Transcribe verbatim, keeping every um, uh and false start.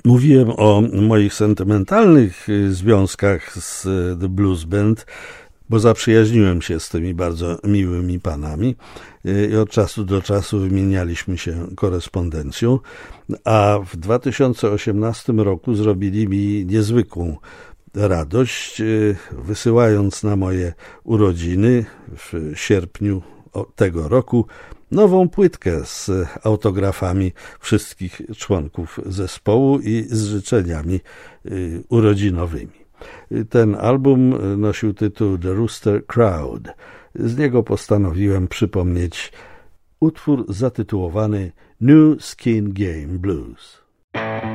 Mówiłem o moich sentymentalnych związkach z The Blues Band, bo zaprzyjaźniłem się z tymi bardzo miłymi panami i od czasu do czasu wymienialiśmy się korespondencją, a w dwa tysiące osiemnastym roku zrobili mi niezwykłą radość, wysyłając na moje urodziny w sierpniu tego roku nową płytkę z autografami wszystkich członków zespołu i z życzeniami urodzinowymi. Ten album nosił tytuł The Rooster Crowd. Z niego postanowiłem przypomnieć utwór zatytułowany New Skin Game Blues.